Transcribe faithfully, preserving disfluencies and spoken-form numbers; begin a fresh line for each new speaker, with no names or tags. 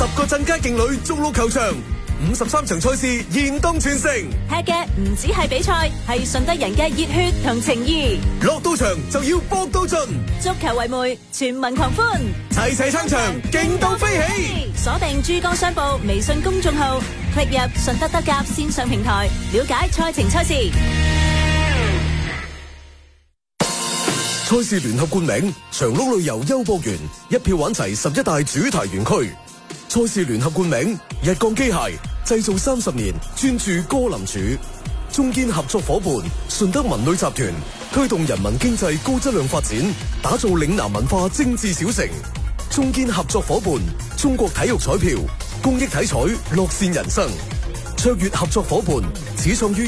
十個鎮街勁旅逐鹿球場，五十三場賽事現當全城。
踢嘅唔止係比賽，係順德人嘅熱血同情義。
落到場就要搏到盡，
足球為媒，全民狂歡，
齊齊撐場，勁到飛起。
鎖定珠江商報微信公眾號，click入順德德甲線上平台，了解賽程賽事。
賽事聯合冠名長鹿旅遊優博園，一票玩齊十一大主題園區。賽事聯合冠名日鋼機械，製造三十年，專注歌林柱。中堅合作伙伴順德文旅集團，推動人民經濟高質量發展，打造嶺南文化精緻小城。中堅合作伙伴中國體育彩票，公益體彩樂善人生。卓越合作伙伴始創於